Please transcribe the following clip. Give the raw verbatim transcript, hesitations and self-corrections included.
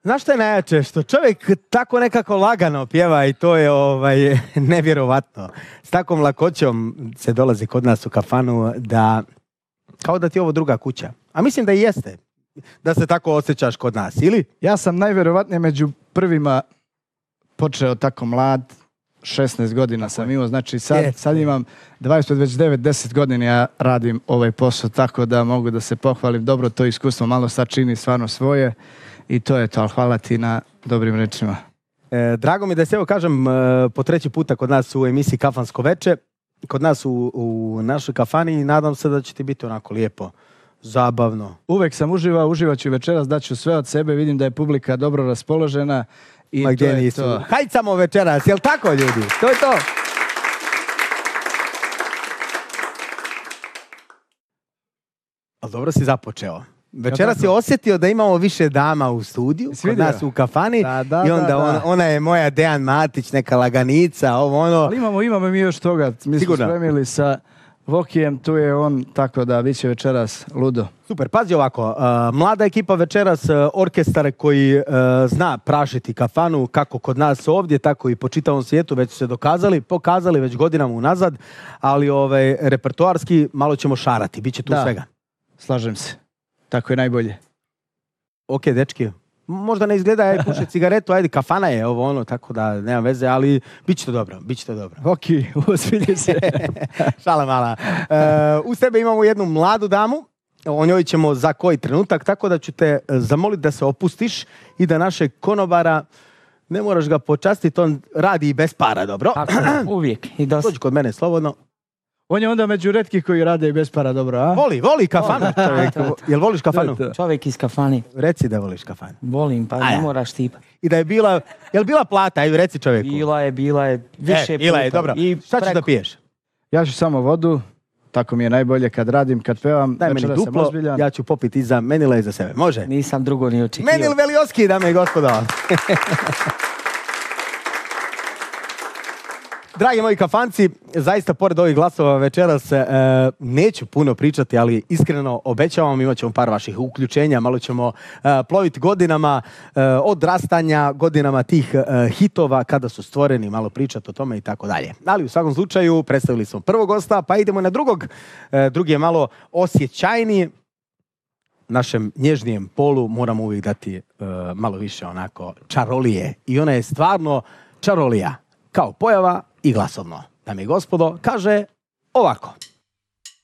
Znaš što je najjače? Što čovjek tako nekako lagano pjeva i to je ovaj, nevjerovatno. S takvom lakoćom se dolazi kod nas u kafanu da, kao da ti je ovo druga kuća. A mislim da i jeste. Da se tako osjećaš kod nas, ili? Ja sam najvjerovatnije među prvima počeo tako mlad, šesnaest godina sam imao, znači sad, sad imam dvadeset, već devet deset godina ja radim ovaj posao, tako da mogu da se pohvalim. Dobro, to iskustvo malo sad čini stvarno svoje i to je to, ali hvala ti na dobrim rečima. E, drago mi da se evo kažem e, po treći puta kod nas u emisiji Kafansko veče, kod nas u, u našoj kafani i nadam se da će ti biti onako lijepo, zabavno. Uvek sam uživao, uživat ću večeras, daću sve od sebe, vidim da je publika dobro raspoložena i Ma to je nisu? to. Hajcamo večeras, jel tako ljudi? To je to. Ali dobro si započeo. Večeras si osjetio da imamo više dama u studiju, kod nas u kafani, da, da, i onda da, da. Ona, ona je moja Dejan Matić, neka laganica, ovo ono. Ali imamo, imamo mi još toga, mi smo spremili sa Vokijem, tu je on, tako da bit će večeras ludo. Super, pazi ovako, uh, mlada ekipa večeras, uh, orkestar koji uh, zna prašiti kafanu, kako kod nas ovdje, tako i po čitavom svijetu, već su se dokazali, pokazali već godinama unazad, ali ovaj, repertoarski malo ćemo šarati, bit će tu da, svega. Slažem se, tako je najbolje. Ok, dečki, možda ne izgleda, aj puše cigaretu, ajde, kafana je ovo ono, tako da nema veze, ali bit će to dobro, bit će to dobro. Ok, uozbilji se. Šala mala. Uh, u sebe imamo jednu mladu damu, o njoj ćemo za koji trenutak, tako da ću te zamoliti da se opustiš i da našeg konobara, ne moraš ga počastiti, on radi i bez para, dobro? Tako, uvijek. I dosta. Dođi kod mene slobodno. On je onda među retkih koji rade i bez para, dobro, a? Voli, voli kafanu, čovjek. Jel voliš kafanu? Čovjek iz kafane. Reci da voliš kafanu. Volim, pa ne moraš tipa. I da je bila, jel bila plata, ajde reci čovjeku. Bila je, bila je više e, bila puta. je, dobro. I šta ćeš da piješ? Ja ću samo vodu, tako mi je najbolje kad radim, kad pevam. Daj meni duplo, ja ću popiti i za Menila i za sebe. Može? Nisam drugo ni očekivao. Menil Velioski, dame i gospodo. Dragi moji kafanci, zaista pored ovih glasova večeras e, neću puno pričati, ali iskreno obećavam, imat ćemo par vaših uključenja, malo ćemo e, ploviti godinama e, odrastanja, godinama tih e, hitova kada su stvoreni, malo pričati o tome i tako dalje. Ali u svakom slučaju predstavili smo prvog gosta, pa idemo na drugog. E, drugi je malo osjećajniji. Našem nježnijem polu moramo uvijek dati e, malo više onako čarolije. I ona je stvarno čarolija, kao pojava i glasovno. Dame i gospodo, kaže ovako.